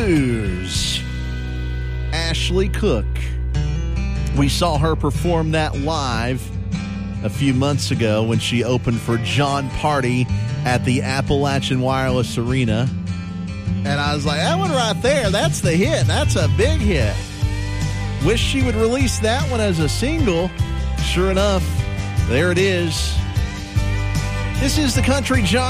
Blues. Ashley Cook. We saw her perform that live a few months ago when she opened for John Party at the Appalachian Wireless Arena. And I was like, that one right there, that's the hit. That's a big hit. Wish she would release that one as a single. Sure enough, there it is. This is the Country John.